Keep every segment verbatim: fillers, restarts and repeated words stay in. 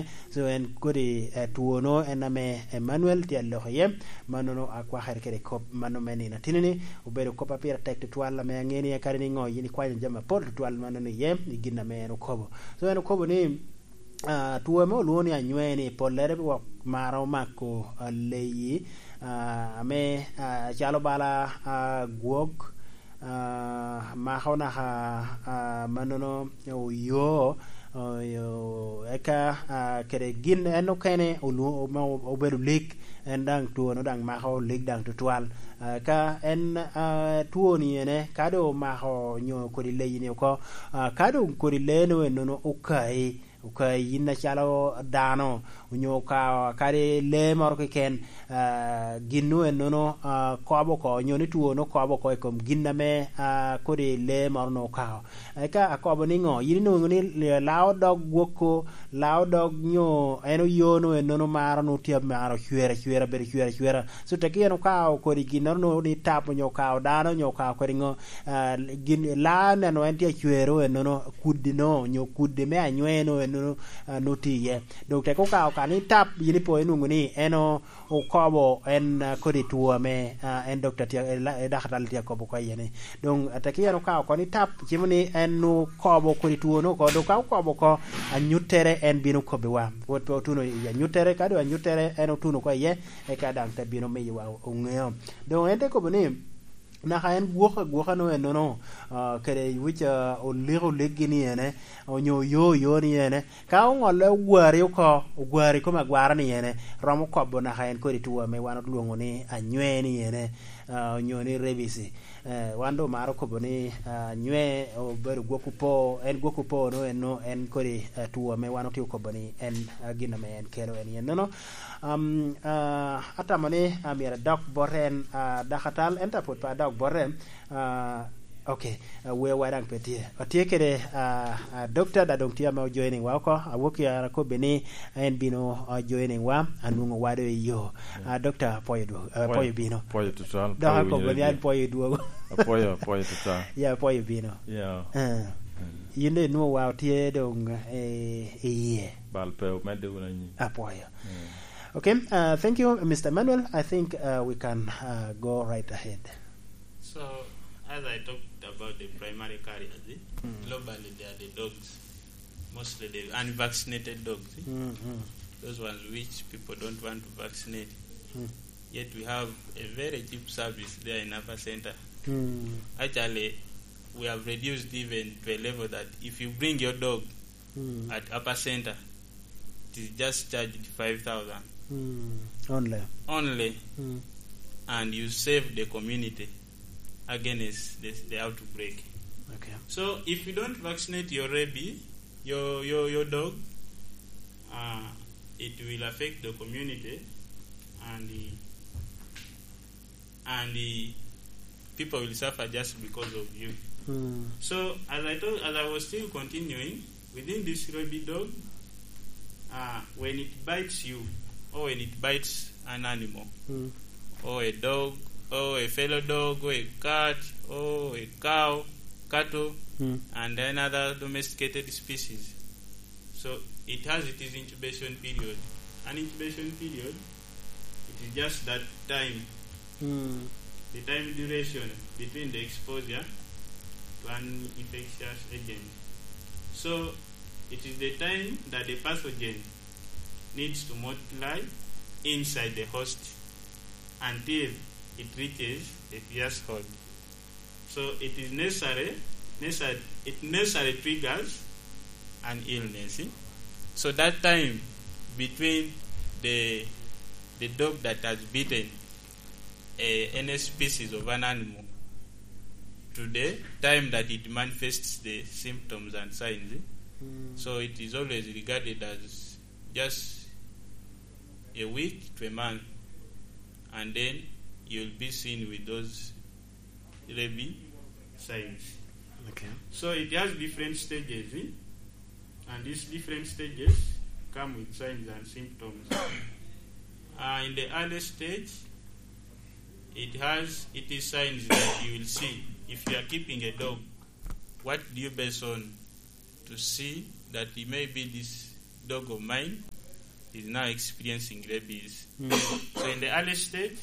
so en kodi tuono en ame Emmanuel tiallo ye manono akwa her kere kop mano menina tinini ubedo kopa pira tek twala me ngeni e karini ngo yini kwa jama pod twala manono ye igina me no kobo so en kobo ni Uh, tuwe mo luoni anyweni polere wa maro mako uh, leyi uh, ame uh, chalo bala uh, guok uh, mahona ha uh, manono yo uh, yo eka uh, kere gin eno kene ulu obedu lik en dang tuo no dang maho lik dang tutual uh, ka en uh, tuo ni ene kado maho nyo kori leyi ni ko uh, kado kori leno enono ukai okay yinna chalo dano unyo ka kare le mor ke ken uh, ginnu en nono uh, kobo ko nyoni tuo no kobo ko kom ginna me uh, kore le mor no ka eka akobo ni ngo yini no ni lao dog woko lao dog nyo eno yono en nono maro no tiab maro chwera chwera ber chwera chwera so te kieno ka ko ri ginno no ni tapo nyo ka dano nyo ka ko ringo uh, gin la no en tie chwero en nono kudino nyo kudde me anyweno no uh, noti ye donc te ko ka ka ni tap yini po enu nguni eno o kobo en uh, kodi tuo me uh, en doctor ti e dakhatal ti ko ko yene donc ataki eno ka ko ni tap chimuni enu kobo kodi tuo no ko do ka kobo ko anyutere en binu ko be wa wot po tuno ya nyutere ka do anyutere eno tuno ko ye e ka dang te binu me wa o ngeo donc ente ko boni na haen guoka guoka no no no uh, kere wicha o lero legini ene o nyo yo yo ni ene ka o ngole gwari ko gwari ko magwara ni ene romo kobo na haen ko rituwa me wanot luongo ni anywe ni ene uh, nyo ni revisi uh, wando maro kobo ni uh, nywe o beru goku po en goku po no en no en kori uh, tuwa me wanot yu kobo ni en uh, gina me en kero en yen no no um uh, atamane amira dok boren uh, dakhatal enta pot pa dok boren uh, okay uh, we warang petie otiekere uh, uh, doctor da dong tia ma joining wa ko awoki ara ko beni en bino uh, joining wa anungo wado yo uh, doctor poyo do uh, poyo bino poyo total da ko beni an poyo do poyo poyo total yeah poyo bino yeah uh, yinde no wa tie dong e e ye bal pe medde wona ni apoyo okay uh, thank you Mister Manuel. I think uh, we can uh, go right ahead. So as I talked about the primary carriers, eh? mm. globally they are the dogs, mostly the unvaccinated dogs, eh? mm-hmm. those ones which people don't want to vaccinate. Mm. Yet we have a very cheap service there in Upper Center. Mm. Actually, we have reduced even to a level that if you bring your dog mm. at Upper Center, it is just charged five thousand. Mm. Only. Only. Mm. And you save the community against the, the outbreak. Okay. So if you don't vaccinate your rabies, your your your dog, uh, it will affect the community, and the, and the people will suffer just because of you. Mm. So as I told, as I was still continuing within this rabies dog, uh, when it bites you, or when it bites an animal, mm. or a dog, or a fellow dog, or a cat, or a cow, cattle, mm. and another domesticated species. So it has its incubation period. An incubation period, it is just that time, mm. the time duration between the exposure to an infectious agent. So it is the time that the pathogen needs to multiply inside the host until it reaches the threshold. So it is necessary, necessary it necessarily triggers an illness. So that time between the the dog that has bitten a, any species of an animal to the time that it manifests the symptoms and signs. Mm. So it is always regarded as just a week to a month, and then you'll be seen with those rabies signs. Okay. So it has different stages, eh? And these different stages come with signs and symptoms. uh, in the early stage, it has it is signs that you will see. If you are keeping a dog, what do you base on to see that it may be this dog of mine is now experiencing rabies. Mm. So in the early stage,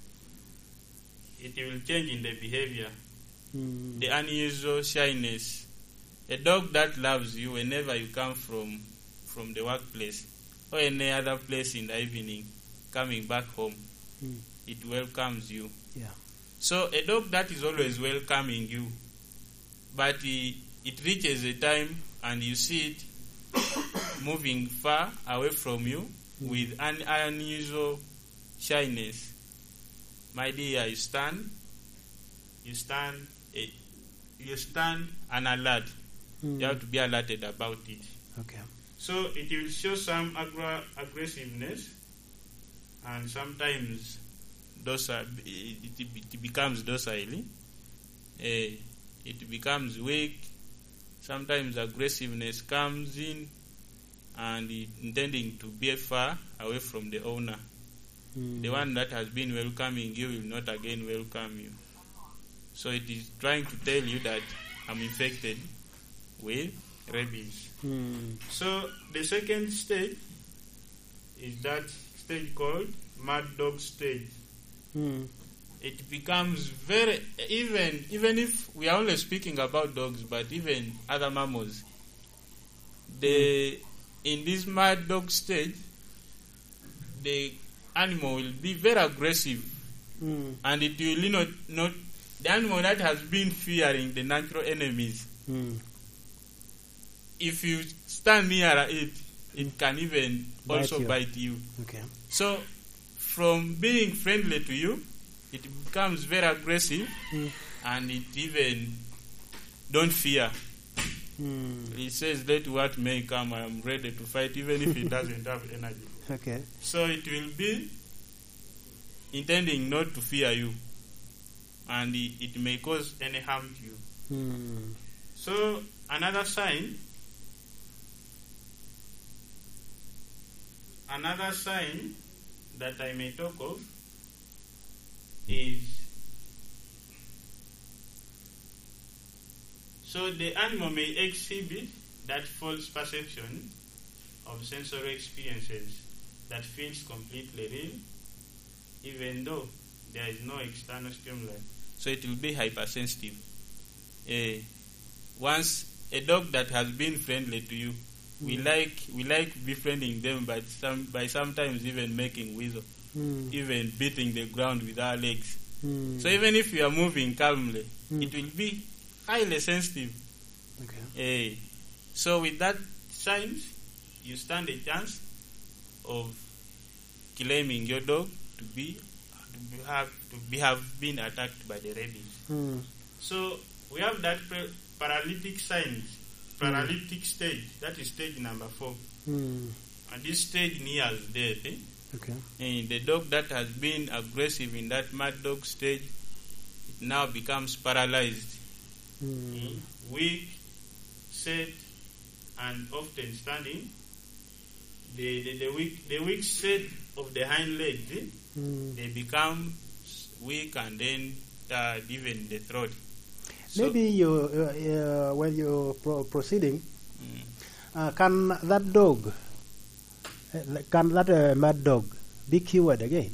it will change in the behavior, Mm. the unusual shyness. A dog that loves you whenever you come from from the workplace or any other place in the evening, coming back home, Mm. it welcomes you. Yeah. So a dog that is always welcoming you, but it, it reaches a time and you see it moving far away from you Mm. with an unusual shyness. My dear, you stand, you stand, eh, you stand an alert. Mm. You have to be alerted about it. Okay. So it will show some aggra- aggressiveness, and sometimes docile, it, it, it becomes docile. Uh, it becomes weak. Sometimes aggressiveness comes in, and it intending to be far away from the owner. Mm. The one that has been welcoming you will not again welcome you. So it is trying to tell you that I'm infected with rabies. Mm. So the second stage is that stage called mad dog stage. Mm. It becomes very, even even if we are only speaking about dogs, but even other mammals, the in this mad dog stage, the animal will be very aggressive, Mm. and it will not not the animal that has been fearing the natural enemies. Mm. If you stand near it, it can even Bite also you. bite you. Okay. So, from being friendly to you, it becomes very aggressive, Mm. and it even don't fear. Mm. It says, "Let what may come, I am ready to fight," even if it doesn't have energy. Okay. So it will be intending not to fear you, and it, it may cause any harm to you. Mm. So another sign, another sign that I may talk of is, so the animal may exhibit that false perception of sensory experiences that feels completely real, even though there is no external stimuli. So it will be hypersensitive. Uh, once a dog that has been friendly to you, we Mm. like we like befriending them, but some by sometimes even making whistle, Mm. even beating the ground with our legs. Mm. So even if you are moving calmly, Mm. it will be highly sensitive. Okay. Uh, so with that signs, you stand a chance of claiming your dog to be to be have to be have been attacked by the rabies. Mm. So we have that pra- paralytic signs, paralytic stage. That is stage number four. Mm. And this stage nears death. Eh? Okay. And the dog that has been aggressive in that mad dog stage, it now becomes paralyzed, Mm. eh? weak, set, and often standing. The, the, the weak the weak set of the hind legs, eh? Mm. They become weak, and then uh, even the throat. So, Maybe you, uh, uh, when you're pro- proceeding, mm, uh, can that dog, uh, can that uh, mad dog be cured again?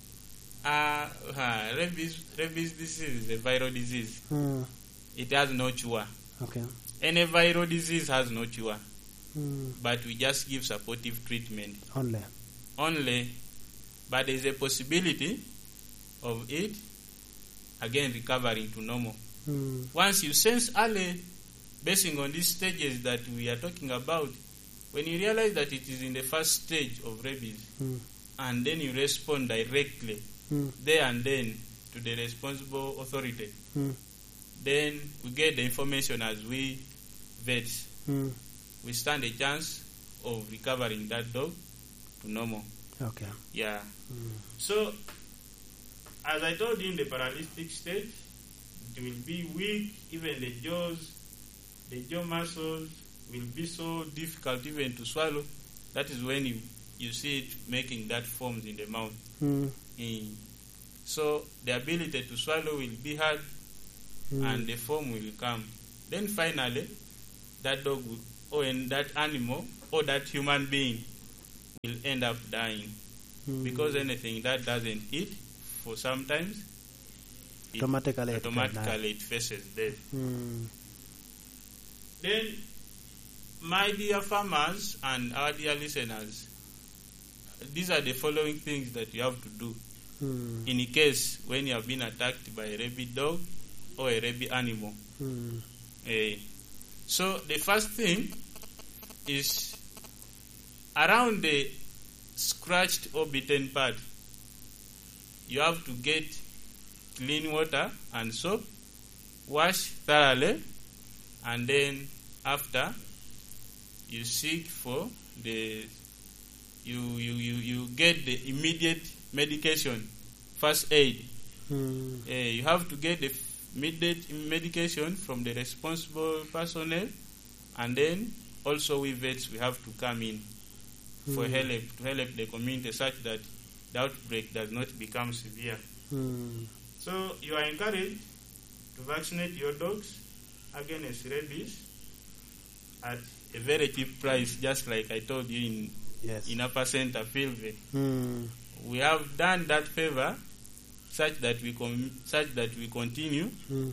uh, uh, rabies, rabies disease is a viral disease. Mm. It has no cure. Okay. Any viral disease has no cure, Mm. but we just give supportive treatment Only. only. But there is a possibility of it again recovering to normal. Mm. Once you sense early, basing on these stages that we are talking about, when you realize that it is in the first stage of rabies, Mm. and then you respond directly Mm. there and then to the responsible authority, Mm. then we get the information as we vets. Mm. We stand a chance of recovering that dog to normal. Okay. Yeah. Mm. So, as I told you in the paralytic stage, it will be weak, even the jaws, the jaw muscles will be so difficult even to swallow. That is when you, you see it making that forms in the mouth. Mm. Mm. So, the ability to swallow will be hard, Mm. and the form will come. Then finally, that dog will, or and that animal or that human being will end up dying. Mm. Because anything that doesn't eat, for sometimes, it automatically, automatically it faces death. Mm. Then, my dear farmers and our dear listeners, these are the following things that you have to do. Mm. In a case when you have been attacked by a rabid dog or a rabid animal. Mm. Uh, so the first thing is around the scratched or bitten part, you have to get clean water and soap, wash thoroughly, and then after you seek for the you you you, you get the immediate medication, first aid. Mm. Uh, you have to get the immediate medication from the responsible personnel, and then also we vets we have to come in mm. for help to help the community such that the outbreak does not become severe. Mm. So you are encouraged to vaccinate your dogs against rabies at a very cheap price, just like I told you in yes. in Upper Center Field Vet. Mm. We have done that favor such that we com- such that we continue mm.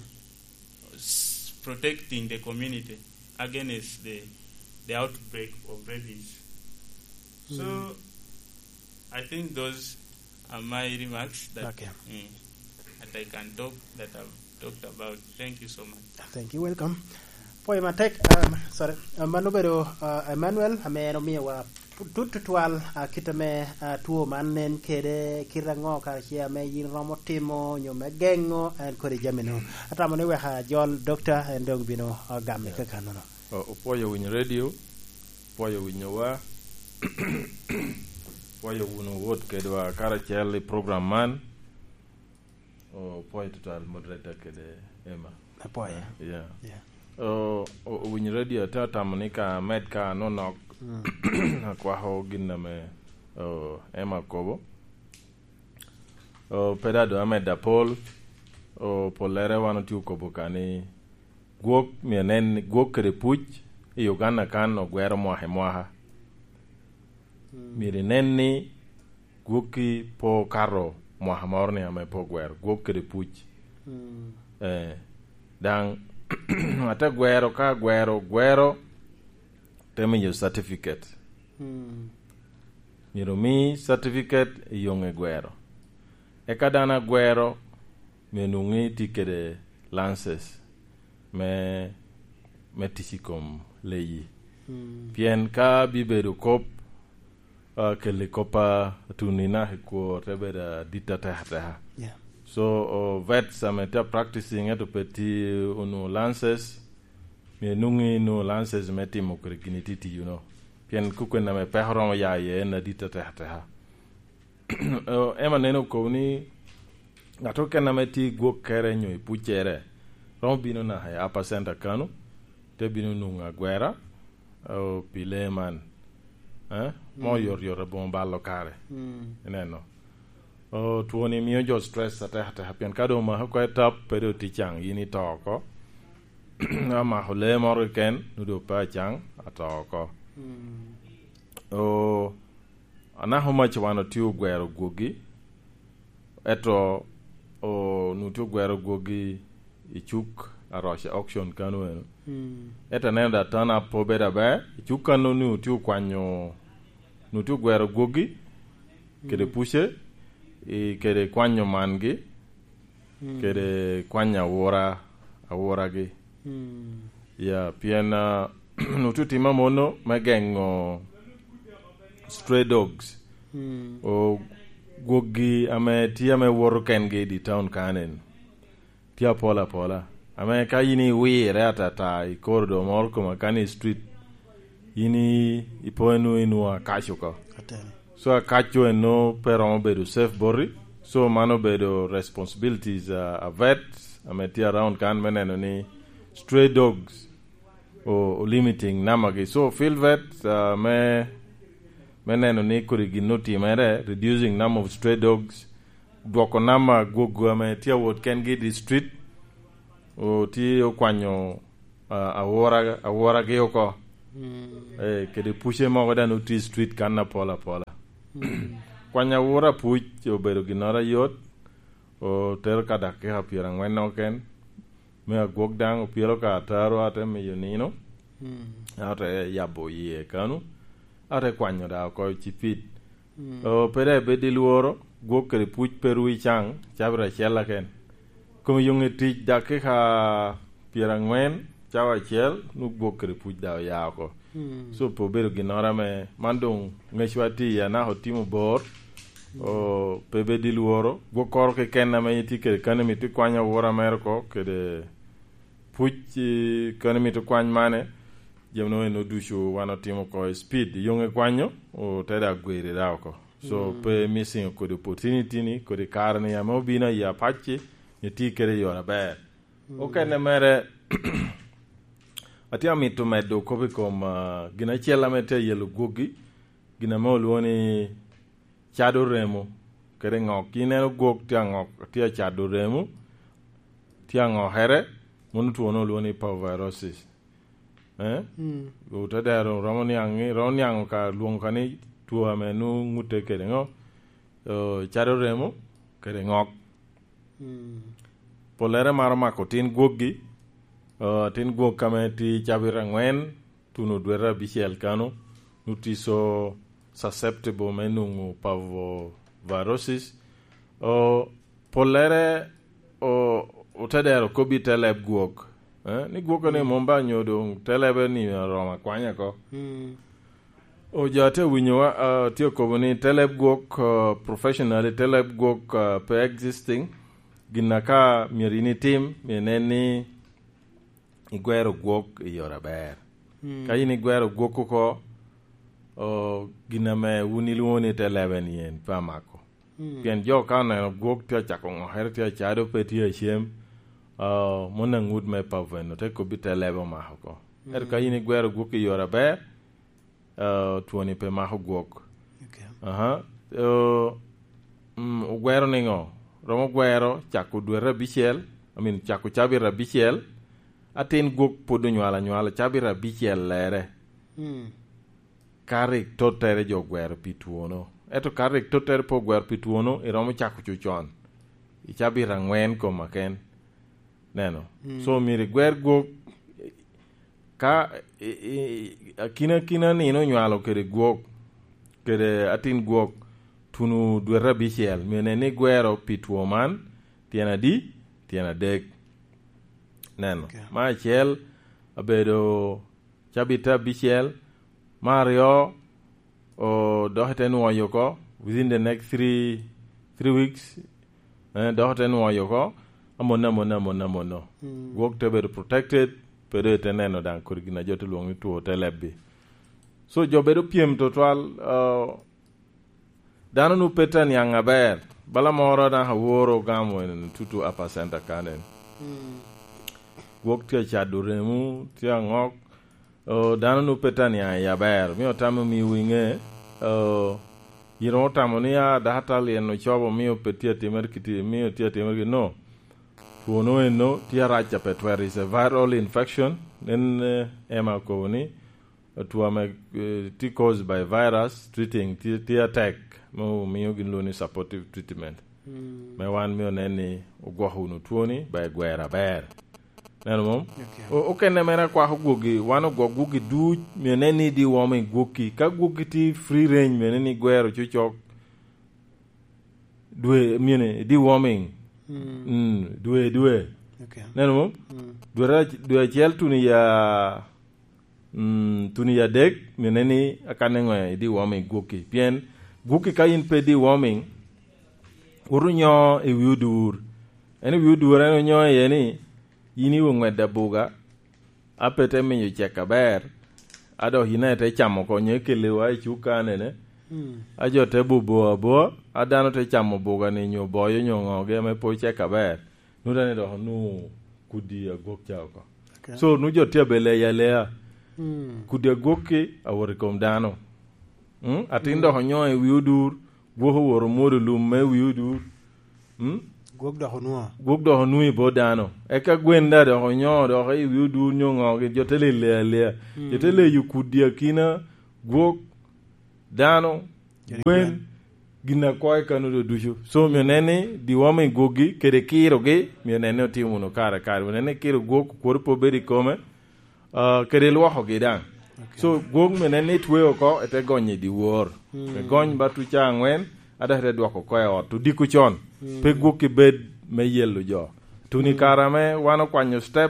s- protecting the community against the the outbreak of rabies. Mm. So I think those are my remarks that okay. mm, that I can talk that I've talked about. Thank you so much. Thank you. Welcome. Poi ma tek um, sorry mano bedo uh, Emmanuel ameno mi wa tutto twal uh, kitame uh, tuo manen kede kirango ka chia me yin romo timo nyome gengo en kori jamino atamo ne we ha jol doctor en dong bino uh, gamme yeah. ka kanono o uh, poyo win radio poyo win wa poyo wuno wot kedwa kara chele program man o poyo total moderator kede Emma poyo yeah yeah o uh, win radio ta tamonika medka no nok mm. kwa ho ginna me o Emma Kobo o pedado ameda Paul o polere wano tiu Kobo kani guok mienen guok kere puch e Uganda kan o gwero mohe moha mm. mire nenni guoki po karo moha morni ame po gwero guok kere puch mm. eh dang ata gwero ka gwero gwero temi yo certificate hmm miro mi certificate yonge gwero e kadana gwero menungi tikede lances me metisikom leyi hmm pien ka biberu kop uh, kele kopa tunina ko tebeda ditata hata yeah so uh, vets ameta practicing at peti uno lances me nungi no lances meti mo kriginititi you know pien kukuna me pehron ya ye na ditata hata uh, ema neno ko ni atoke na meti go kere nyo ipuchere rombino na ha Upper Center Kano te bino nunga gwera o pileman eh mo yor yor bomba lokare mm. neno o tuoni mio jo stress ata hata hapian kado ma ko tap pedo ti chang yini toko ama hole mor ken nudo pa chang atoko mm. o ana homa chwano tiu gwero gogi eto o nutu gwero gogi ichuk arosha auction kanu eno mm. eta nenda tana po beda ba ichuk kanu nutu kwanyo nutu gwero gogi mm. kede pushe e kede kwanyo mangi mm. kede kwanya wora awora gi mm. ya piena nutu timamono magengo stray dogs mm. o gogi ame tia me woro kenge di town kanen tia pola pola ame ka yini wi rata ta i corridor mor ko makani street yini ipoenu inu akashuko so akacho no peron bedo safe bori so mano bedo responsibilities uh, a vet ame tia around kan meneno ni stray dogs o, o limiting namagi so field vet uh, me meneno ni kurigi noti mere reducing number of stray dogs dwoko nama gogo ame tia wot ken gi di street o ti o kwanyo uh, awora awora ge oko eh kede pushe mo da no ti street kan na pola pola kwanya wora puch obedo ginora yot o ter kada ke hapiera ngweno ken me agok dang o piero ka taro ate me yonino ate yabo ye kanu ate kwanyo da ko chipit o pere bedi luoro gok kere puch perui chang chabra chela ken como yunge ti da ke ha piera ngwen chawa chel nu gok kere puch da ya ko so po bedo ginora me mandong ngeshwati ya na hotimo bor o pebe di luoro go kor ke kenna me ti ke kanami ti kwanya wora mer ko ke de puch kanami to kwany mane jemno no dusho wana timo ko speed yonge kwanyo o tada gwere daw ko so mm. pe missing ko de opportunity ni ko de karne ya mo bina ya pachi ni ti kere yora ba mm. o kenna mere ati ami to medo ko be kom uh, gina chela mete yelo gogi gina mo luoni chado remo kere ngok kine gok tia ngok tia chado remo tia ngo here mun tu ono luoni parvovirosis eh mm. o tadaro romoni angi roni ang ka luong kani tu amenu ngute kere ngo o chado remo kere ngok mm. polere marama ko tin gogi o tin gog kame ti chabira ngwen tunu dwera bichel kanu nutiso susceptible menungu parvovirosis o polere o utadero kobi teleb guok eh ni guok ne momba nyodo telebe ni roma kwanya ko mm. o jate winyowa uh, tio ko ni teleb guok uh, professionally teleb guok uh, pe existing ginaka mirini team meneni igwero guok yora ber mm. kayini gwero guok ko o giname wuniluoni televen yen pamako mm. pien jo kana gok tia chako ngoher tia chado petia chem o mona ngud me paveno te ko bitelebo mahoko mm. er kayini gwero gok yora be o tuoni pe maho gok okay aha o mm gwero ningo romo gwero chako dwera bichel I mean chako chabira bichel atin gok podo nyala nyala chabira bichel lere mm. karik totere jo gwer pituono eto karik totere po gwer pituono e romo chako chuchon i chabi rangwen ko maken neno mm. so miri gwer go ka e, e, kina kina ni no nywalo kere go kere atin go tunu dwera bichel mene ni gwero pituo man tiena di tiena dek neno okay. Ma chel abedo chabi ta bichel Mario o dohten wayoko within the next three three weeks eh dohten wayoko amona mona mona mono mm. work to be protected pero teneno dan korgina joto longi to telebbi so jobedo piem total uh, dano nu petan yang aber bala moro da woro gamo en tutu apa center kanen mm. work to chaduremu tia ngok o dano nu petani ya ber mi otamu mi winge o yiro otamu ni ya datal yen no chobo mi opetia timer kiti mi otia timer no tuono eno tia racha petwer is a viral infection nen uh, ema ko ni tuame uh, t caused by virus treating tia attack mo mi ogin ni supportive treatment mm. me wan mi oneni ogwahunu tuoni by gwera ber neno mom okay. o okene mera kwa gogi wano gogi du meneni di wome goki ka gogi ti free range meneni gwero chuchok due mene di wome mm. mm due due okay. Neno mom mm. due due chel tuni ya mm tuni ya dek meneni akanengwe di wome goki pien goki ka yin pe di wome urunyo e wiudur eni wiudur eno nyo yeni yini wongweda buga apete minyo cheka ber ado hinete chamo ko nyekele wa chukane ne mm. ajo te bubo abo adano te chamo buga ni nyo boyo nyongo ge me po cheka ber nudane do nu kudi agok chako okay. So nu jo te bele ya lea mm. kudi agoke awori kom dano mm? Atindo mm. honyo e wiudur wo woro modu lumme wiudur mm? gok do honuo gok do nui bodano e ka gwenda do nyo do e wi du nyo ngo ge jotele le le jotele yukudia kina gok dano gwen gina koy kanu do duju so mi nene di wame gogi kede kiro ge mi nene timu no kara kara nene kiro gok korpo beri come uh kede lo ho ge dan so gok mi nene twe ko ete gonyi di wor me gony batu cha ngwen ada re do ko ko to diku chon pe goki bed me yello jo tuni karame wano kwanyo step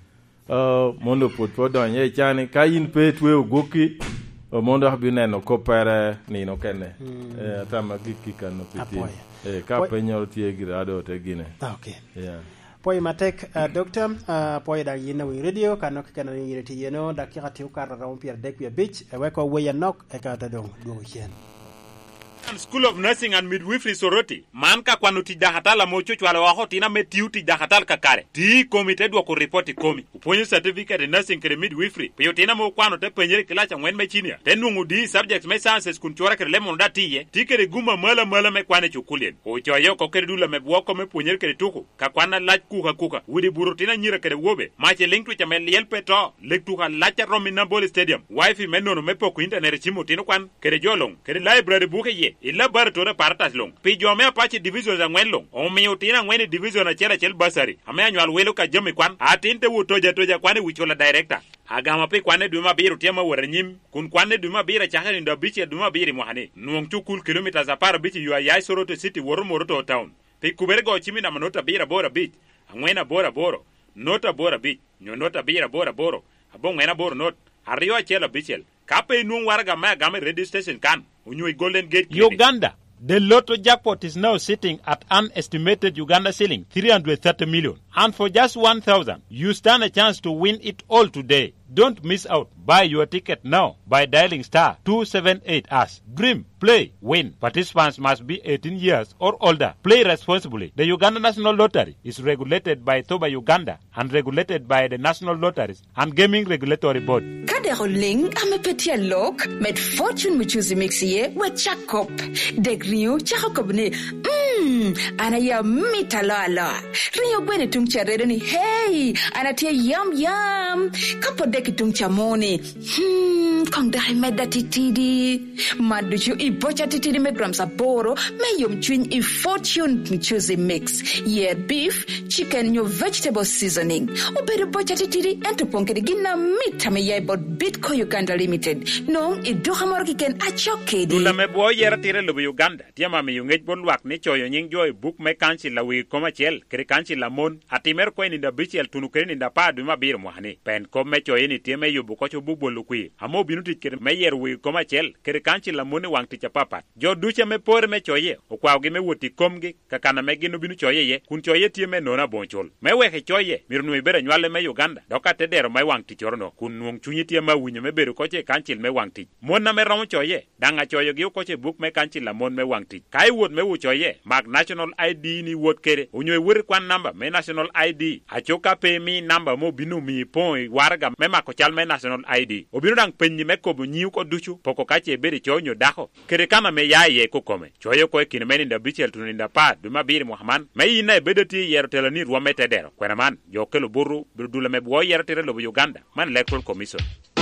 uh mondo pot po don ye chani kayin pe twe goki o mondo habi neno ko pere ni no kenne eh tama giki kanu piti eh ka penyo tie grado te gine okay yeah poi matek uh, doctor uh, poi da yina wi radio kanu kana ni yireti yeno da kira tiu kar rawon pier dek wi beach e we ko we nok e ka ta dong do chen School of Nursing and Midwifery Soroti man ka kwanu ti dahatala mo chuchwala wa hotina metiu ti dahatal kakare ti komite dwa ko report komi uponyo certificate nursing kre midwifery pe tina mo kwanu te penyere kilacha ngwen me chinia tenungu di subjects me sciences kun chora kre lemon datiye ti kre guma mala mala me kwane chukulien o choyo ko kre dula me bwoko me ponyere kre tuku ka kwana lach kuka kuka wudi burutina nyira kre wobe mache link to chamel yel peto lek tuka lacha romina ball stadium wifi menono me poko internet chimo tino kwan kre jolong kre library buke ye illa bartore partas long pi jome apache division za ngwen long o mi utina ngwen division a chela chel basari ame anywal welo ka jami kwan atinte wutoja toja kwane wichola director agama pe kwane duma biru tiama waranyim kun kwane duma bira chahani ndo bichi duma biri mohane nuong chukul kilometers apara bichi yu ayai Soroto city woru moroto town pe kubergo chimi na manota bira bora bit angwena bora boro nota bora bit nyonota bira bora boro abongwena boro not ariyo chela bichel kape nuong warga ma game radio station kan Unyui Golden Gate Clinic. Uganda. The Lotto jackpot is now sitting at an estimated Uganda ceiling three hundred thirty million. And for just one thousand, you stand a chance to win it all today. Don't miss out. Buy your ticket now by dialing star two seven eight as. Dream, play, win. Participants must be eighteen years or older. Play responsibly. The Uganda National Lottery is regulated by Toba Uganda and regulated by the National Lotteries and Gaming Regulatory Board. Kaderoling amepetia lok met fortune mchuzi mixie we chakop. Degrio chakopne. Mmm, anaya mitalala. Rio gwene tungcharere ni hey, anatia yum yum. Kapo deki tungchamoni. Hmm, kong dahi meda titidi. Maduchu i bocha titidi me gram saboro. Me yum chwin i fortune mchuzi mix. Yeah, beef, chicken, your vegetable seasoning. Ubere bocha titidi ento ponke gina mita me yai bot Bitco Uganda Limited. Nong i doha moroki ken achoke di. Dula me boy yera tire lubu Uganda. Tiama me yungej bon wak ni choyo nying joy book me kanchi la wi koma chel. Kere kanchi la mon. Atimer ko ni da bichel tunukere ni da pa duma bir mohane. Pen kom me choyo ni tieme yubu kocho bubo lukui. Amo binuti kere me yer wi koma chel. Kere kanchi la moni wang ticha papat. Jo duche me pore me choye. Okwa uge me wuti komge. Kakana me ginu binu choye ye. Kun choye tieme nona bonchol. Me wehe choye. Mirunu ibere nywale me Uganda. Doka tedero me wang tichorno. Kun nuong chunyi tiema winyo me beru koche kanchil me wang tich. Mon na me romo choye. Danga choyo giu koche book me kanchil la mon me wang tich. Kai wot me wu choye. Mag national I D ni wot kere. Unyo wiri kwan number me national I D. Achoka pe mi number mo binu mi pon warga me makochal me national I D. Obinu dang penyi me kobu nyiu ko duchu. Poko kache beri chonyo dako. Kere kama me ya ye kukome. Choyo koe kine meni nda bichel tuninda pa. Duma biri muhaman. Me ina ebedeti yero telani ruwa me tedero. Kwena man. Yokelo buru. Burdula me buo yero tere lobu Uganda. Man electoral commission.